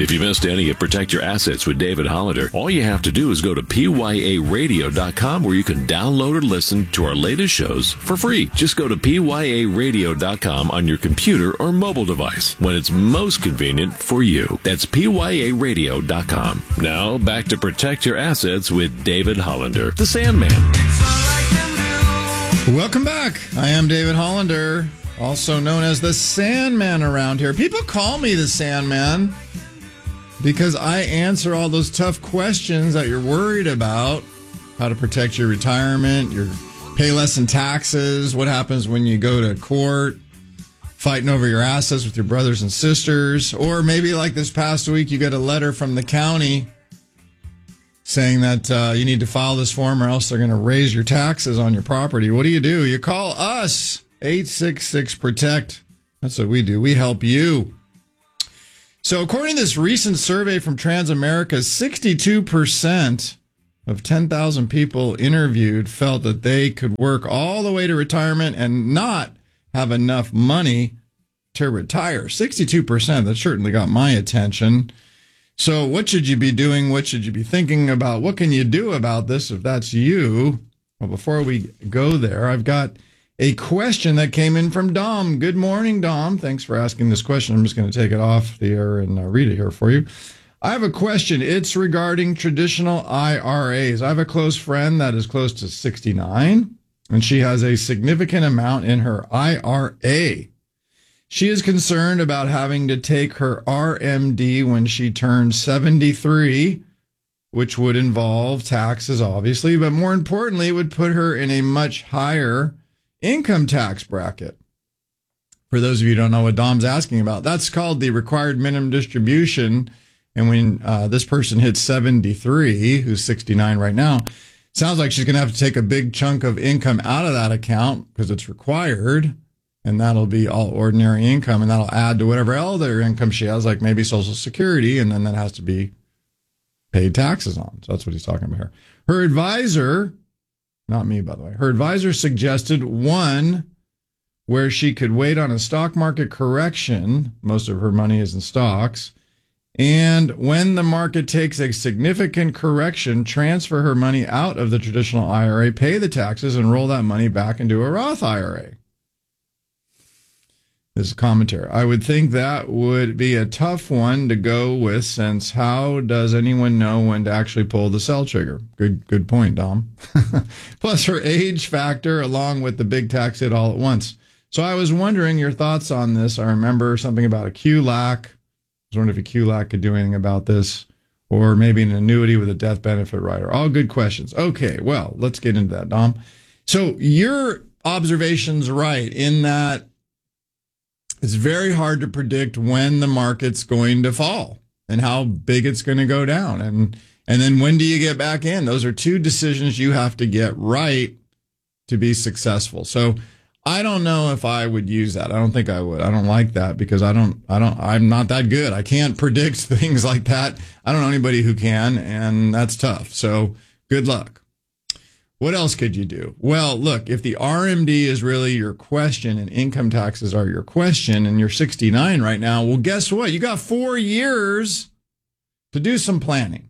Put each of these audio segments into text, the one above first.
If you missed any of Protect Your Assets with David Hollander, all you have to do is go to PYARadio.com where you can download or listen to our latest shows for free. Just go to PYARadio.com on your computer or mobile device when it's most convenient for you. That's PYARadio.com. Now, back to Protect Your Assets with David Hollander, the Sandman. Welcome back. I am David Hollander, also known as the Sandman around here. People call me the Sandman because I answer all those tough questions that you're worried about. How to protect your retirement, your pay less in taxes, what happens when you go to court, fighting over your assets with your brothers and sisters, or maybe like this past week, you get a letter from the county saying that you need to file this form or else they're going to raise your taxes on your property. What do? You call us, 866-PROTECT. That's what we do. We help you. So according to this recent survey from Transamerica, 62% of 10,000 people interviewed felt that they could work all the way to retirement and not have enough money to retire. 62%. That certainly got my attention. So what should you be doing? What should you be thinking about? What can you do about this if that's you? Well, before we go there, I've got a question that came in from Dom. Good morning, Dom. Thanks for asking this question. I'm just going to take it off the air and read it here for you. I have a question. It's regarding traditional IRAs. I have a close friend that is close to 69, and she has a significant amount in her IRA. She is concerned about having to take her RMD when she turns 73, which would involve taxes, obviously, but more importantly, it would put her in a much higher income tax bracket. For those of you who don't know what Dom's asking about, that's called the required minimum distribution. And when this person hits 73, who's 69 right now, sounds like she's going to have to take a big chunk of income out of that account because it's required. And that'll be all ordinary income, and that'll add to whatever other income she has, like maybe Social Security, and then that has to be paid taxes on. So that's what he's talking about here. Her advisor, not me, by the way, her advisor suggested one where she could wait on a stock market correction. Most of her money is in stocks. And when the market takes a significant correction, transfer her money out of the traditional IRA, pay the taxes, and roll that money back into a Roth IRA. This is commentary. I would think that would be a tough one to go with, since how does anyone know when to actually pull the sell trigger? Good point, Dom. Plus her age factor, along with the big tax hit all at once. So I was wondering your thoughts on this. I remember something about a QLAC. I was wondering if a QLAC could do anything about this, or maybe an annuity with a death benefit rider. All good questions. Okay, well, let's get into that, Dom. So your observation's right in that it's very hard to predict when the market's going to fall and how big it's going to go down. And then when do you get back in? Those are two decisions you have to get right to be successful. So I don't know if I would use that. I don't think I would. I don't like that because I'm not that good. I can't predict things like that. I don't know anybody who can, and that's tough. So good luck. What else could you do? Well, look, if the RMD is really your question and income taxes are your question and you're 69 right now, well, guess what? You got 4 years to do some planning.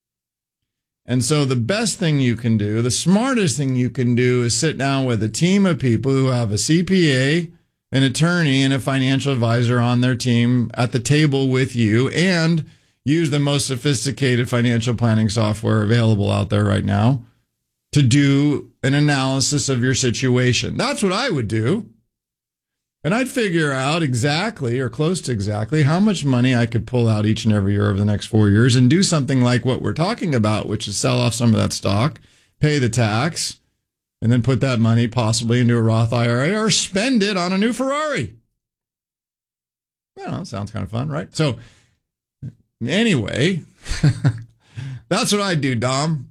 And so the best thing you can do, the smartest thing you can do is sit down with a team of people who have a CPA, an attorney, and a financial advisor on their team at the table with you, and use the most sophisticated financial planning software available out there right now to do an analysis of your situation. That's what I would do. And I'd figure out exactly or close to exactly how much money I could pull out each and every year over the next 4 years and do something like what we're talking about, which is sell off some of that stock, pay the tax, and then put that money possibly into a Roth IRA or spend it on a new Ferrari. Well, that sounds kind of fun, right? So anyway, that's what I'd do, Dom.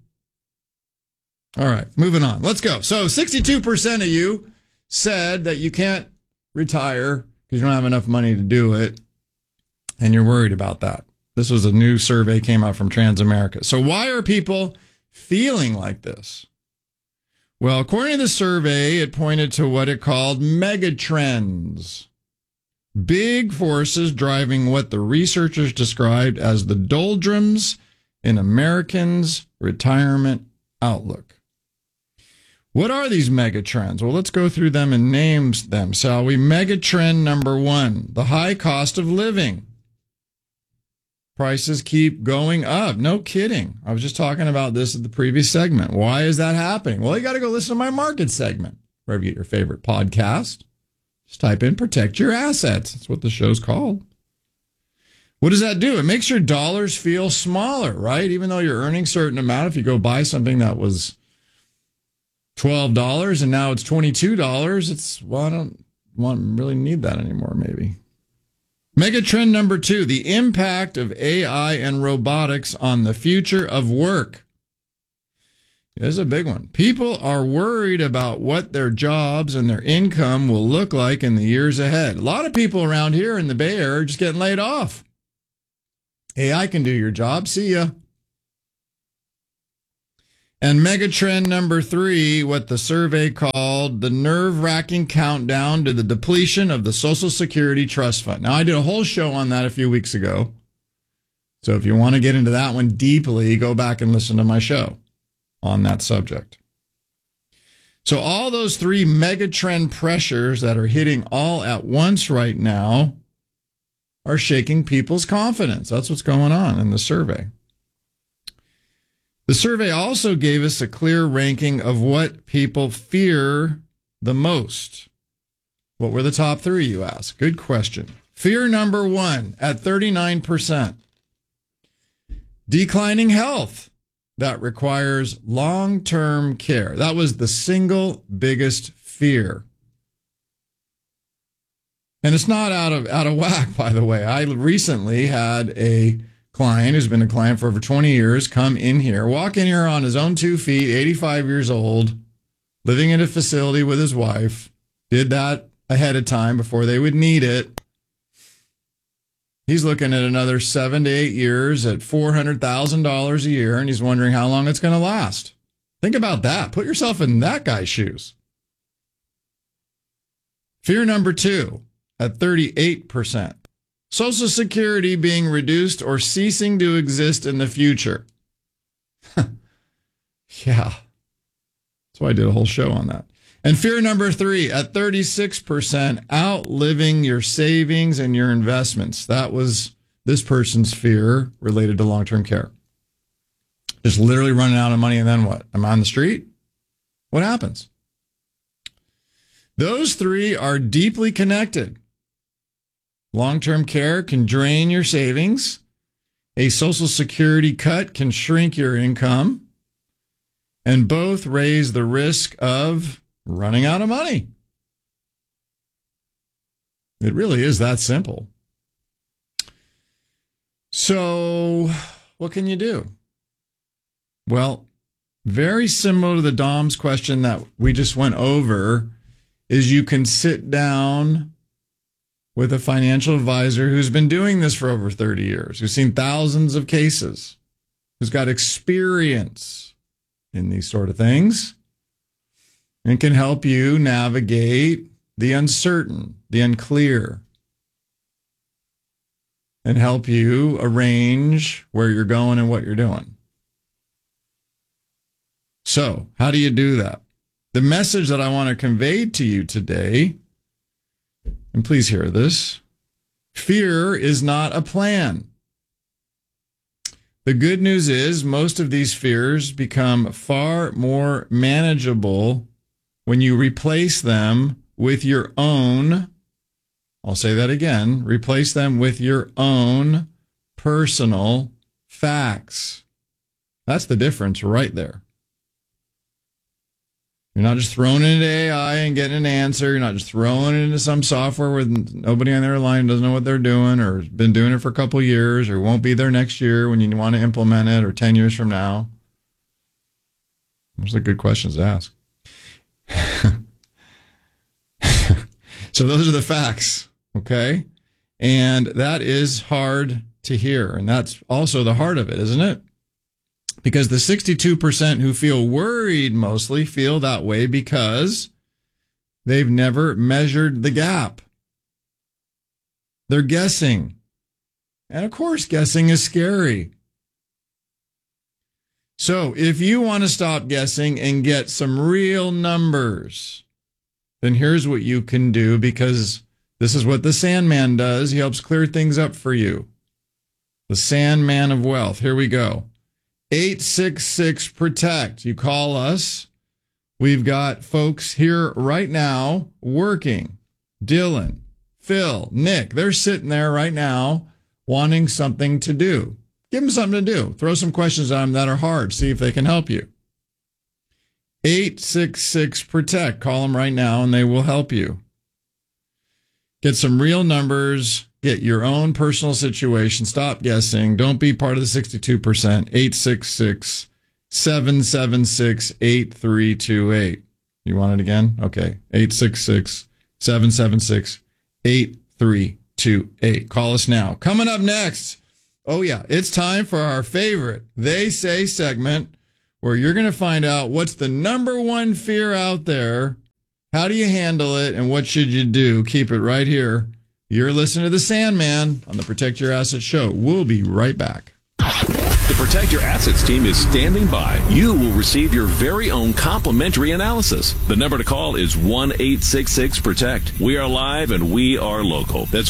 All right, moving on. Let's go. So 62% of you said that you can't retire because you don't have enough money to do it, and you're worried about that. This was a new survey came out from Transamerica. So why are people feeling like this? Well, according to the survey, it pointed to what it called megatrends. Big forces driving what the researchers described as the doldrums in Americans' retirement outlook. What are these megatrends? Well, let's go through them and name them, shall we? Megatrend number 1, the high cost of living. Prices keep going up. No kidding. I was just talking about this at the previous segment. Why is that happening? Well, you got to go listen to my market segment, wherever you get your favorite podcast. Just type in protect your assets. That's what the show's called. What does that do? It makes your dollars feel smaller, right? Even though you're earning a certain amount, if you go buy something that was $12 and now it's $22, it's, well, I don't really need that anymore, maybe. Megatrend number 2, the impact of AI and robotics on the future of work. This is a big one. People are worried about what their jobs and their income will look like in the years ahead. A lot of people around here in the Bay Area are just getting laid off. AI can do your job. See ya. And megatrend number 3, what the survey called the nerve-wracking countdown to the depletion of the Social Security Trust Fund. Now, I did a whole show on that a few weeks ago. So if you want to get into that one deeply, go back and listen to my show on that subject. So all those 3 megatrend pressures that are hitting all at once right now are shaking people's confidence. That's what's going on in the survey. The survey also gave us a clear ranking of what people fear the most. What were the top 3, you ask? Good question. Fear number 1 at 39%. Declining health that requires long-term care. That was the single biggest fear. And it's not out of whack, by the way. I recently had a client who's been a client for over 20 years come in here, walk in here on his own 2 feet, 85 years old, living in a facility with his wife, did that ahead of time before they would need it. He's looking at another 7 to 8 years at $400,000 a year, and he's wondering how long it's going to last. Think about that. Put yourself in that guy's shoes. Fear number 2 at 38%. Social Security being reduced or ceasing to exist in the future. Yeah. That's why I did a whole show on that. And fear number 3 at 36%, outliving your savings and your investments. That was this person's fear related to long-term care. Just literally running out of money, and then what? Am I on the street? What happens? Those 3 are deeply connected. Long-term care can drain your savings. A Social Security cut can shrink your income. And both raise the risk of running out of money. It really is that simple. So, what can you do? Well, very similar to the Dom's question that we just went over, is you can sit down with a financial advisor who's been doing this for over 30 years, who's seen thousands of cases, who's got experience in these sort of things, and can help you navigate the uncertain, the unclear, and help you arrange where you're going and what you're doing. So, how do you do that? The message that I want to convey to you today, and please hear this, fear is not a plan. The good news is most of these fears become far more manageable when you replace them with your own, I'll say that again, replace them with your own personal facts. That's the difference right there. You're not just throwing it into AI and getting an answer. You're not just throwing it into some software where nobody on their line doesn't know what they're doing or has been doing it for a couple of years or won't be there next year when you want to implement it or 10 years from now. Those are good questions to ask. So those are the facts, okay? And that is hard to hear. And that's also the heart of it, isn't it? Because the 62% who feel worried mostly feel that way because they've never measured the gap. They're guessing. And of course, guessing is scary. So if you want to stop guessing and get some real numbers, then here's what you can do, because this is what the Sandman does. He helps clear things up for you. The Sandman of Wealth. Here we go. 866-PROTECT. You call us. We've got folks here right now working. Dylan, Phil, Nick, they're sitting there right now wanting something to do. Give them something to do. Throw some questions at them that are hard. See if they can help you. 866-PROTECT. Call them right now and they will help you. Get some real numbers. Get your own personal situation. Stop guessing. Don't be part of the 62%. 866-776-8328. You want it again? Okay. 866-776-8328. Call us now. Coming up next. Oh, yeah. It's time for our favorite They Say segment, where you're going to find out what's the number one fear out there. How do you handle it? And what should you do? Keep it right here. You're listening to The Sandman on the Protect Your Assets show. We'll be right back. The Protect Your Assets team is standing by. You will receive your very own complimentary analysis. The number to call is 1-866-PROTECT. We are live and we are local. That's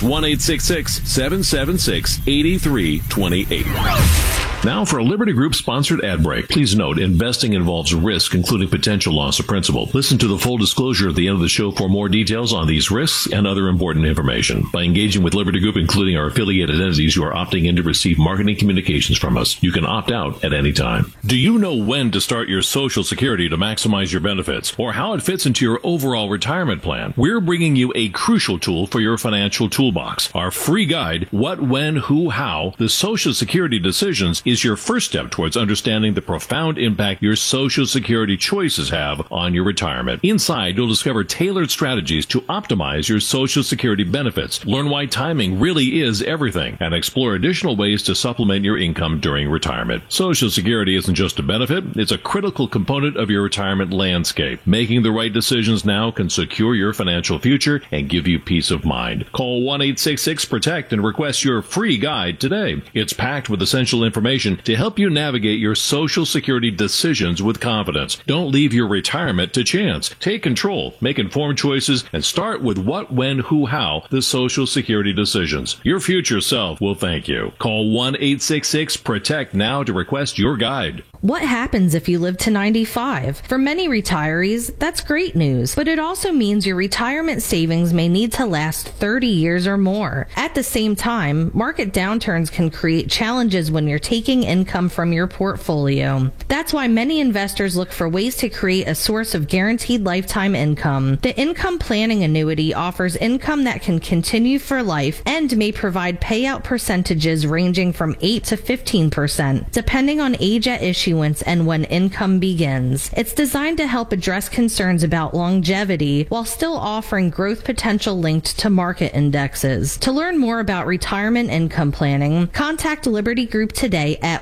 1-866-776-8328. Now for a Liberty Group sponsored ad break. Please note, investing involves risk, including potential loss of principal. Listen to the full disclosure at the end of the show for more details on these risks and other important information. By engaging with Liberty Group, including our affiliated entities, you are opting in to receive marketing communications from us. You can opt out at any time. Do you know when to start your Social Security to maximize your benefits, or how it fits into your overall retirement plan? We're bringing you a crucial tool for your financial toolbox. Our free guide, What, When, Who, How, the Social Security Decisions, is your first step towards understanding the profound impact your Social Security choices have on your retirement. Inside, you'll discover tailored strategies to optimize your Social Security benefits, learn why timing really is everything, and explore additional ways to supplement your income during retirement. Social Security isn't just a benefit, it's a critical component of your retirement landscape. Making the right decisions now can secure your financial future and give you peace of mind. Call 1-866-PROTECT and request your free guide today. It's packed with essential information to help you navigate your Social Security decisions with confidence. Don't leave your retirement to chance. Take control, make informed choices, and start with What, When, Who, How, the Social Security Decisions. Your future self will thank you. Call 1-866-PROTECT now to request your guide. What happens if you live to 95? For many retirees, that's great news, but it also means your retirement savings may need to last 30 years or more. At the same time, market downturns can create challenges when you're taking income from your portfolio. That's why many investors look for ways to create a source of guaranteed lifetime income. The Income Planning Annuity offers income that can continue for life and may provide payout percentages ranging from 8 to 15%, depending on age at issuance and when income begins. It's designed to help address concerns about longevity while still offering growth potential linked to market indexes. To learn more about retirement income planning, contact Liberty Group today at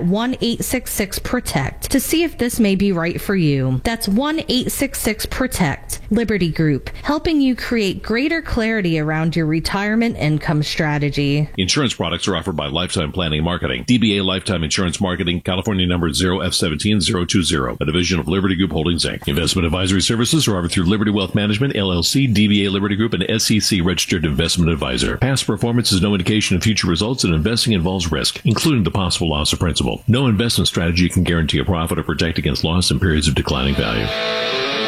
1-866-PROTECT to see if this may be right for you. That's 1-866-PROTECT. Liberty Group, helping you create greater clarity around your retirement income strategy. Insurance products are offered by Lifetime Planning and Marketing. DBA Lifetime Insurance Marketing, California number 0F17020, a division of Liberty Group Holdings, Inc. Investment advisory services are offered through Liberty Wealth Management, LLC, DBA Liberty Group, and SEC registered investment advisor. Past performance is no indication of future results, and investing involves risk, including the possible loss of principal. No investment strategy can guarantee a profit or protect against loss in periods of declining value.